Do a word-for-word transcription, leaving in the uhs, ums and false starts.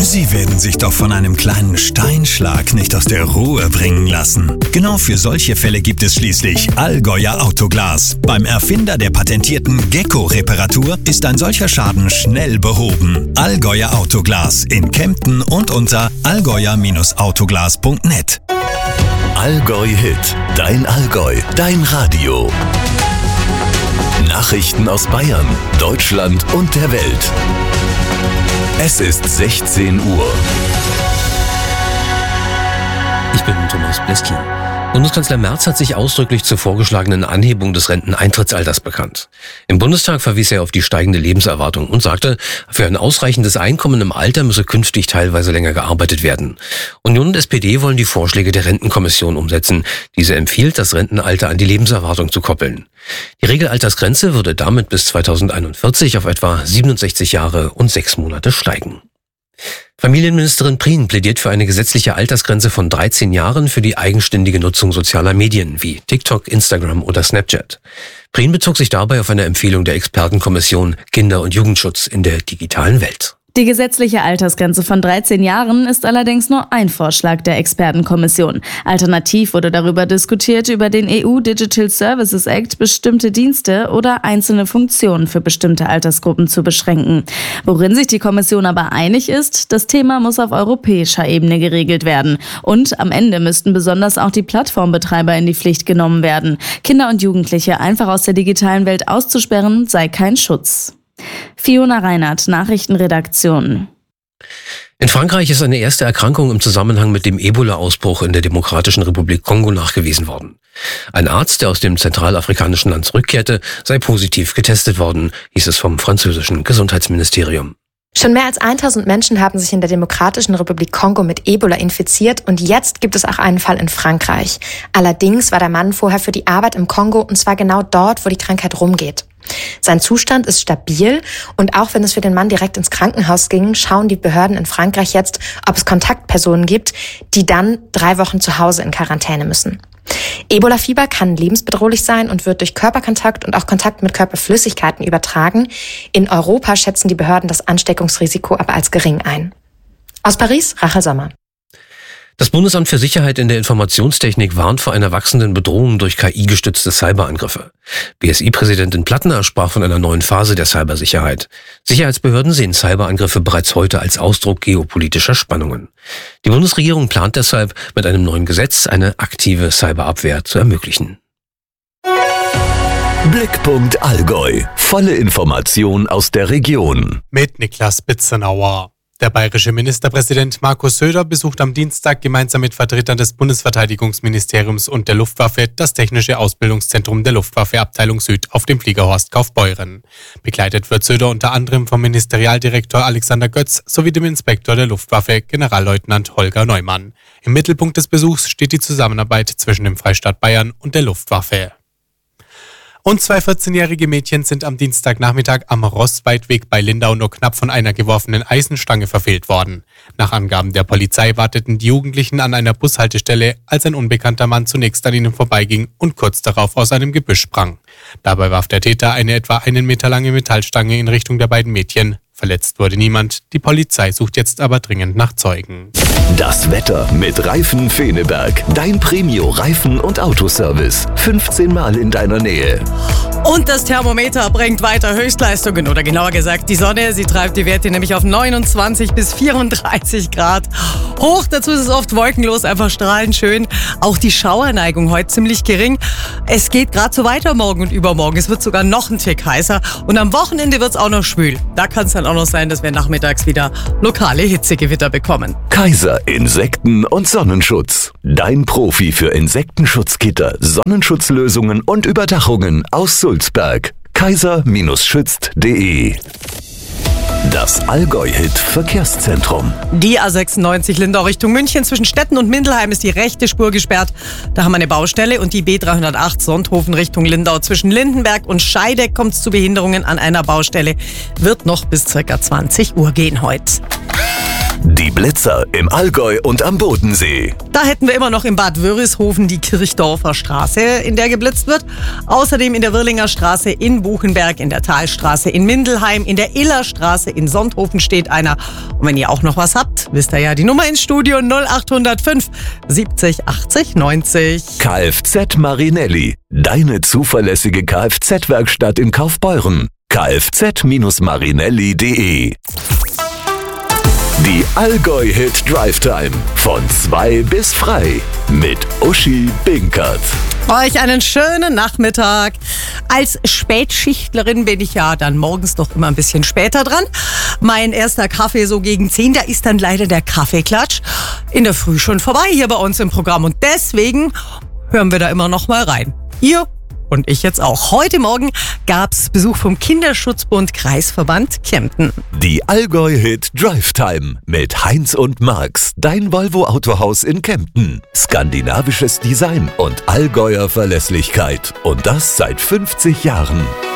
Sie werden sich doch von einem kleinen Steinschlag nicht aus der Ruhe bringen lassen. Genau für solche Fälle gibt es schließlich Allgäuer Autoglas. Beim Erfinder der patentierten Gecko-Reparatur ist ein solcher Schaden schnell behoben. Allgäuer Autoglas in Kempten und unter allgäuer Autoglas punkt net. Allgäu Hit, dein Allgäu, dein Radio. Nachrichten aus Bayern, Deutschland und der Welt. Es ist sechzehn Uhr. Ich bin Thomas Bleski. Bundeskanzler Merz hat sich ausdrücklich zur vorgeschlagenen Anhebung des Renteneintrittsalters bekannt. Im Bundestag verwies er auf die steigende Lebenserwartung und sagte, für ein ausreichendes Einkommen im Alter müsse künftig teilweise länger gearbeitet werden. Union und S P D wollen die Vorschläge der Rentenkommission umsetzen. Diese empfiehlt, das Rentenalter an die Lebenserwartung zu koppeln. Die Regelaltersgrenze würde damit bis zweitausendeinundvierzig auf etwa siebenundsechzig Jahre und sechs Monate steigen. Familienministerin Prien plädiert für eine gesetzliche Altersgrenze von dreizehn Jahren für die eigenständige Nutzung sozialer Medien wie TikTok, Instagram oder Snapchat. Prien bezog sich dabei auf eine Empfehlung der Expertenkommission Kinder- und Jugendschutz in der digitalen Welt. Die gesetzliche Altersgrenze von dreizehn Jahren ist allerdings nur ein Vorschlag der Expertenkommission. Alternativ wurde darüber diskutiert, über den E U Digital Services Act bestimmte Dienste oder einzelne Funktionen für bestimmte Altersgruppen zu beschränken. Worin sich die Kommission aber einig ist, das Thema muss auf europäischer Ebene geregelt werden. Und am Ende müssten besonders auch die Plattformbetreiber in die Pflicht genommen werden. Kinder und Jugendliche einfach aus der digitalen Welt auszusperren, sei kein Schutz. Fiona Reinhardt, Nachrichtenredaktion. In Frankreich ist eine erste Erkrankung im Zusammenhang mit dem Ebola-Ausbruch in der Demokratischen Republik Kongo nachgewiesen worden. Ein Arzt, der aus dem zentralafrikanischen Land zurückkehrte, sei positiv getestet worden, hieß es vom französischen Gesundheitsministerium. Schon mehr als tausend Menschen haben sich in der Demokratischen Republik Kongo mit Ebola infiziert und jetzt gibt es auch einen Fall in Frankreich. Allerdings war der Mann vorher für die Arbeit im Kongo und zwar genau dort, wo die Krankheit rumgeht. Sein Zustand ist stabil und auch wenn es für den Mann direkt ins Krankenhaus ging, schauen die Behörden in Frankreich jetzt, ob es Kontaktpersonen gibt, die dann drei Wochen zu Hause in Quarantäne müssen. Ebola-Fieber kann lebensbedrohlich sein und wird durch Körperkontakt und auch Kontakt mit Körperflüssigkeiten übertragen. In Europa schätzen die Behörden das Ansteckungsrisiko aber als gering ein. Aus Paris, Rachel Sommer. Das Bundesamt für Sicherheit in der Informationstechnik warnt vor einer wachsenden Bedrohung durch K I-gestützte Cyberangriffe. B S I-Präsidentin Plattner sprach von einer neuen Phase der Cybersicherheit. Sicherheitsbehörden sehen Cyberangriffe bereits heute als Ausdruck geopolitischer Spannungen. Die Bundesregierung plant deshalb, mit einem neuen Gesetz eine aktive Cyberabwehr zu ermöglichen. Blickpunkt Allgäu. Volle Information aus der Region. Mit Niklas Bitzenauer. Der bayerische Ministerpräsident Markus Söder besucht am Dienstag gemeinsam mit Vertretern des Bundesverteidigungsministeriums und der Luftwaffe das Technische Ausbildungszentrum der Luftwaffe Abteilung Süd auf dem Fliegerhorst Kaufbeuren. Begleitet wird Söder unter anderem vom Ministerialdirektor Alexander Götz sowie dem Inspektor der Luftwaffe Generalleutnant Holger Neumann. Im Mittelpunkt des Besuchs steht die Zusammenarbeit zwischen dem Freistaat Bayern und der Luftwaffe. Und zwei vierzehnjährige Mädchen sind am Dienstagnachmittag am Rossweidweg bei Lindau nur knapp von einer geworfenen Eisenstange verfehlt worden. Nach Angaben der Polizei warteten die Jugendlichen an einer Bushaltestelle, als ein unbekannter Mann zunächst an ihnen vorbeiging und kurz darauf aus einem Gebüsch sprang. Dabei warf der Täter eine etwa einen Meter lange Metallstange in Richtung der beiden Mädchen. Verletzt wurde niemand. Die Polizei sucht jetzt aber dringend nach Zeugen. Das Wetter mit Reifen Feneberg. Dein Premio Reifen- und Autoservice. fünfzehn Mal in deiner Nähe. Und das Thermometer bringt weiter Höchstleistungen. Oder genauer gesagt, die Sonne, sie treibt die Werte nämlich auf neunundzwanzig bis vierunddreißig Grad hoch. Dazu ist es oft wolkenlos, einfach strahlend schön. Auch die Schauerneigung heute ziemlich gering. Es geht gerade so weiter morgen und übermorgen. Es wird sogar noch ein Tick heißer. Und am Wochenende wird es auch noch schwül. Da kann es dann auch noch sein, dass wir nachmittags wieder lokale Hitzegewitter bekommen. Kaiser Insekten- und Sonnenschutz. Dein Profi für Insektenschutzgitter, Sonnenschutzlösungen und Überdachungen aus Sulzberg. kaiser schützt punkt de. Das Allgäu-Hit-Verkehrszentrum. Die A sechsundneunzig Lindau Richtung München zwischen Stetten und Mindelheim ist die rechte Spur gesperrt. Da haben wir eine Baustelle und die B dreihundertacht Sonthofen Richtung Lindau. Zwischen Lindenberg und Scheideck kommt es zu Behinderungen an einer Baustelle. Wird noch bis circa zwanzig Uhr gehen heute. Die Blitzer im Allgäu und am Bodensee. Da hätten wir immer noch in Bad Wörishofen die Kirchdorfer Straße, in der geblitzt wird. Außerdem in der Wirlinger Straße in Buchenberg, in der Talstraße in Mindelheim, in der Illerstraße in Sonthofen steht einer. Und wenn ihr auch noch was habt, wisst ihr ja die Nummer ins Studio null acht null fünf siebzig achtzig neunzig. Kfz Marinelli, deine zuverlässige Kfz-Werkstatt in Kaufbeuren. kfz Marinelli punkt de. Die Allgäu-Hit Drive Time von zwei bis frei mit Uschi Binkert. Euch einen schönen Nachmittag. Als Spätschichtlerin bin ich ja dann morgens doch immer ein bisschen später dran. Mein erster Kaffee so gegen zehn, da ist dann leider der Kaffeeklatsch in der Früh schon vorbei hier bei uns im Programm. Und deswegen hören wir da immer noch mal rein. Ihr und ich jetzt auch. Heute Morgen gab's Besuch vom Kinderschutzbund Kreisverband Kempten. Die Allgäu-Hit Drive Time mit Heinz und Marx, dein Volvo-Autohaus in Kempten. Skandinavisches Design und Allgäuer Verlässlichkeit. Und das seit fünfzig Jahren.